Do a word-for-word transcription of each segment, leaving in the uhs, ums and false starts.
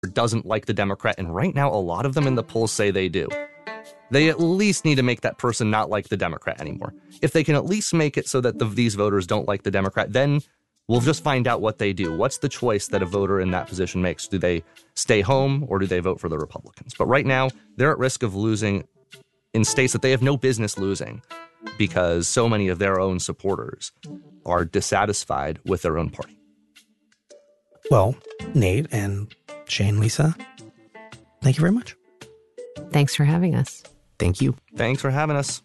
doesn't like the Democrat, and right now a lot of them in the polls say they do. They at least need to make that person not like the Democrat anymore. If they can at least make it so that the, these voters don't like the Democrat, then we'll just find out what they do. What's the choice that a voter in that position makes? Do they stay home or do they vote for the Republicans? But right now, they're at risk of losing in states that they have no business losing because so many of their own supporters are dissatisfied with their own party. Well, Nate and Shane, Lisa, thank you very much. Thanks for having us. Thank you. Thanks for having us.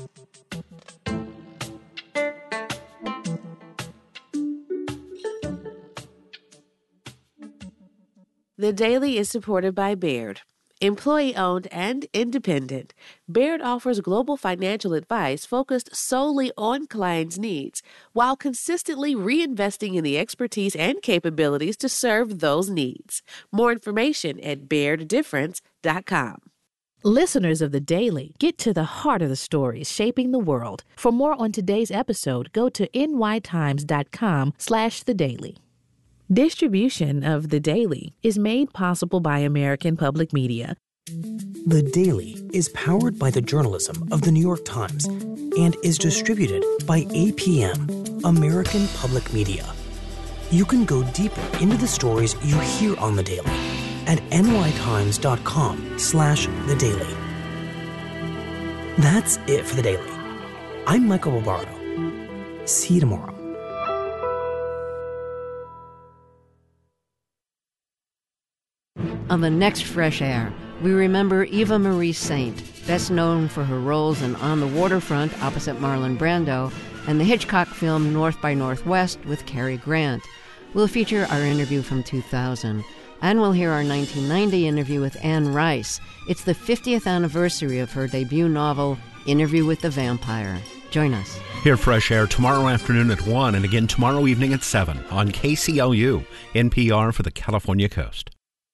The Daily is supported by Baird. Employee-owned and independent, Baird offers global financial advice focused solely on clients' needs while consistently reinvesting in the expertise and capabilities to serve those needs. More information at baird difference dot com. Listeners of The Daily, get to the heart of the stories shaping the world. For more on today's episode, go to nytimes.com slash The Daily. Distribution of The Daily is made possible by American Public Media. The Daily is powered by the journalism of The New York Times and is distributed by A P M, American Public Media. You can go deeper into the stories you hear on The Daily at nytimes.com slash The Daily. That's it for The Daily. I'm Michael Barbaro. See you tomorrow. On the next Fresh Air, we remember Eva Marie Saint, best known for her roles in On the Waterfront opposite Marlon Brando and the Hitchcock film North by Northwest with Cary Grant. We'll feature our interview from two thousand. And we'll hear our nineteen ninety interview with Anne Rice. It's the fiftieth anniversary of her debut novel, Interview with the Vampire. Join us. Hear Fresh Air tomorrow afternoon at one and again tomorrow evening at seven on K C L U, N P R for the California Coast.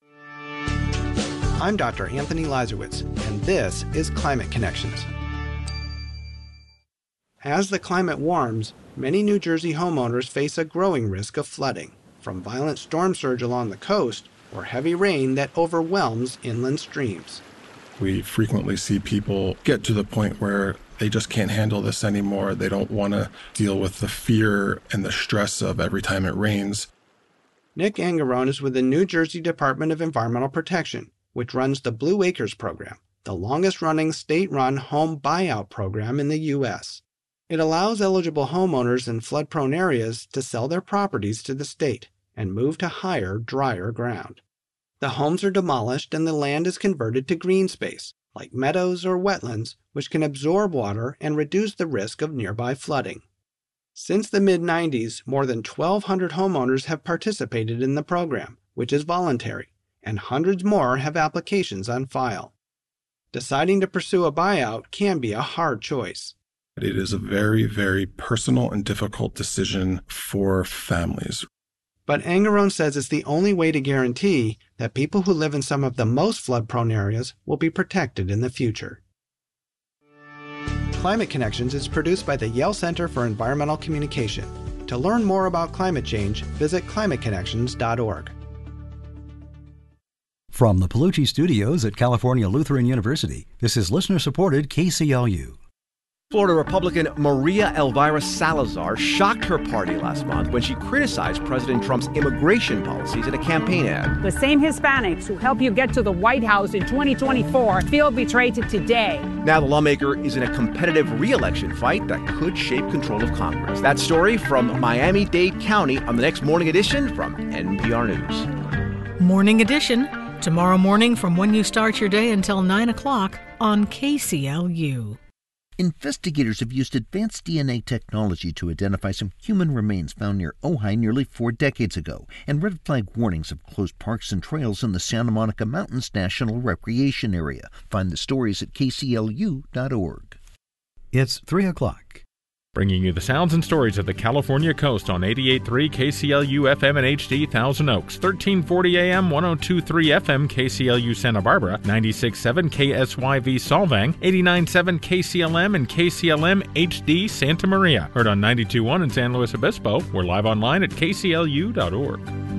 I'm Doctor Anthony Lazarowitz, and this is Climate Connections. As the climate warms, many New Jersey homeowners face a growing risk of flooding, from violent storm surge along the coast or heavy rain that overwhelms inland streams. We frequently see people get to the point where they just can't handle this anymore. They don't want to deal with the fear and the stress of every time it rains. Nick Angarone is with the New Jersey Department of Environmental Protection, which runs the Blue Acres program, the longest-running state-run home buyout program in the U S. It allows eligible homeowners in flood-prone areas to sell their properties to the state and move to higher, drier ground. The homes are demolished and the land is converted to green space, like meadows or wetlands, which can absorb water and reduce the risk of nearby flooding. Since the mid nineties, more than twelve hundred homeowners have participated in the program, which is voluntary, and hundreds more have applications on file. Deciding to pursue a buyout can be a hard choice. It is a very, very personal and difficult decision for families. But Angarone says it's the only way to guarantee that people who live in some of the most flood-prone areas will be protected in the future. Climate Connections is produced by the Yale Center for Environmental Communication. To learn more about climate change, visit climate connections dot org. From the Palucci Studios at California Lutheran University, this is listener-supported K C L U. Florida Republican Maria Elvira Salazar shocked her party last month when she criticized President Trump's immigration policies in a campaign ad. The same Hispanics who helped you get to the White House in twenty twenty-four feel betrayed today. Now the lawmaker is in a competitive re-election fight that could shape control of Congress. That story from Miami-Dade County on the next Morning Edition from N P R News. Morning Edition, tomorrow morning from when you start your day until nine o'clock on K C L U. Investigators have used advanced D N A technology to identify some human remains found near Ojai nearly four decades ago, and red flag warnings have closed parks and trails in the Santa Monica Mountains National Recreation Area. Find the stories at K C L U dot org. It's three o'clock. Bringing you the sounds and stories of the California coast on eighty-eight point three K C L U F M and H D Thousand Oaks, thirteen forty A M, one oh two point three F M K C L U Santa Barbara, ninety-six point seven K S Y V Solvang, eighty-nine point seven K C L M and K C L M H D Santa Maria. Heard on ninety-two point one in San Luis Obispo. We're live online at K C L U dot org.